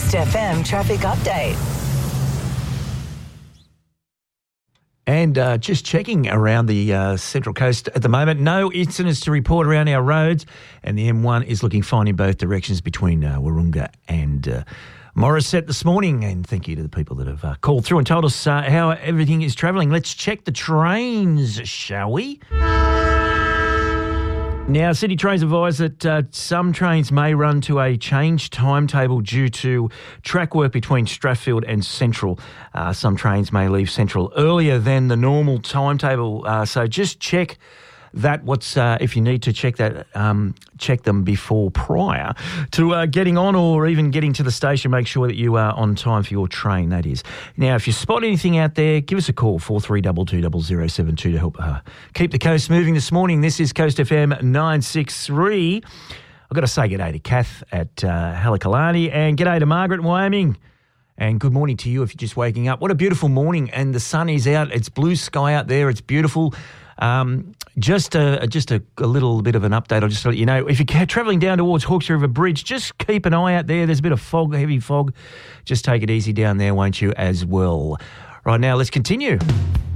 Coast FM traffic update. And just checking around the Central Coast at the moment, no incidents to report around our roads, and the M1 is looking fine in both directions between Wahroonga and Morisset this morning. And thank you to the people that have called through and told us how everything is travelling. Let's check the trains, shall we? Now, City Trains advise that some trains may run to a changed timetable due to track work between Strathfield and Central. Some trains may leave Central earlier than the normal timetable, so just check that. If you need to check that, check them prior to getting on or even getting to the station. Make sure that you are on time for your train, that is. Now, if you spot anything out there, give us a call, 4322 0072 to help keep the coast moving this morning. This is Coast FM 963. I've got to say g'day to Kath at Halakalani and g'day to Margaret in Wyoming. And good morning to you if you're just waking up. What a beautiful morning, and the sun is out. It's blue sky out there. It's beautiful. Just a little bit of an update. I'll just let you know, if you're travelling down towards Hawkesbury River Bridge, just keep an eye out there. There's a bit of fog, heavy fog. Just take it easy down there, won't you, as well. Right now, let's continue.